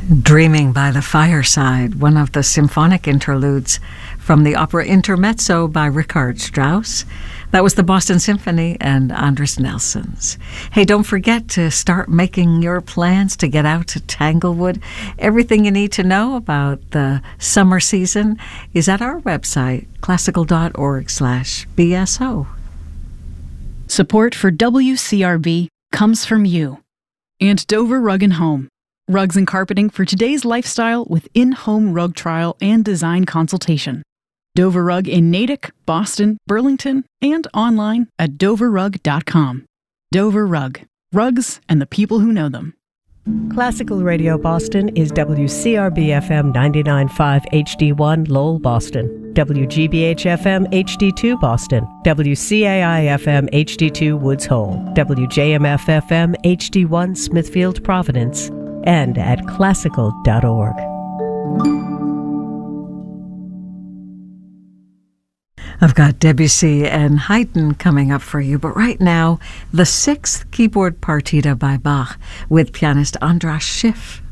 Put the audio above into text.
Dreaming by the Fireside, one of the symphonic interludes from the opera Intermezzo by Richard Strauss. That was the Boston Symphony and Andris Nelsons. Hey, don't forget to start making your plans to get out to Tanglewood. Everything you need to know about the summer season is at our website, classical.org/BSO. Support for WCRB comes from you and Dover Rug & Home. Rugs and carpeting for today's lifestyle with in-home rug trial and design consultation. Dover Rug in Natick, Boston, Burlington, and online at doverrug.com. Dover Rug. Rugs and the people who know them. Classical Radio Boston is WCRB-FM 99.5 HD1 Lowell, Boston, WGBH-FM HD2 Boston, WCAI-FM HD2 Woods Hole, WJMF-FM HD1 Smithfield, Providence, and at classical.org. I've got Debussy and Haydn coming up for you, but right now, the 6th keyboard partita by Bach with pianist Andras Schiff.